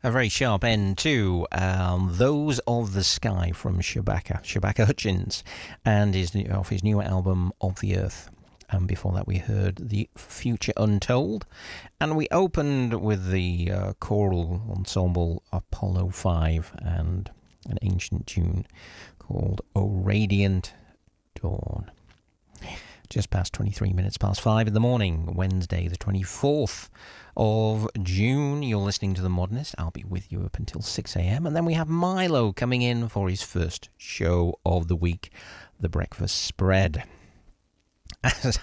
A very sharp end to Those of the Sky from Shabaka Hutchins, and off his new album Of the Earth. And before that we heard The Future Untold, and we opened with the choral ensemble Apollo 5 and an ancient tune called O Radiant Dawn. Just past 23 minutes past 5 in the morning, Wednesday the 24th of June. You're listening to The Modernist. I'll be with you up until 6 a.m. And then we have Milo coming in for his first show of the week, The Breakfast Spread. As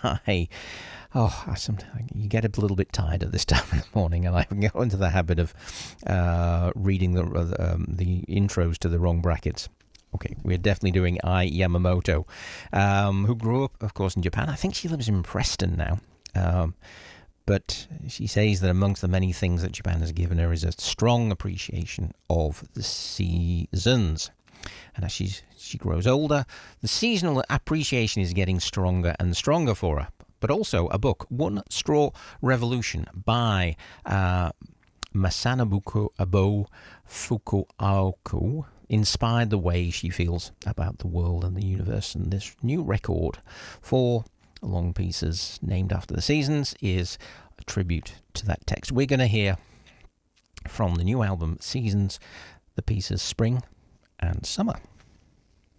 you get a little bit tired at this time in the morning, and I go into the habit of reading the intros to the wrong brackets. Okay, we're definitely doing Ai Yamamoto, who grew up, of course, in Japan. I think she lives in Preston now. But she says that amongst the many things that Japan has given her is a strong appreciation of the seasons. And as she grows older, the seasonal appreciation is getting stronger and stronger for her. But also a book, One Straw Revolution, by Masanobu Abo Fukuoka, inspired the way she feels about the world and the universe. And this new record for long pieces named after the seasons is a tribute to that text. We're going to hear from the new album Seasons the pieces Spring and Summer.